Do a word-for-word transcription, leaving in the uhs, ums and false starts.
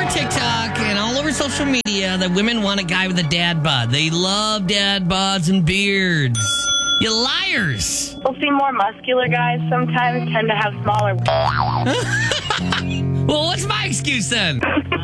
TikTok and all over social media that women want a guy with a dad bod. They love dad bods and beards. You liars. We'll see more muscular guys sometimes tend to have smaller. Well, what's my excuse then?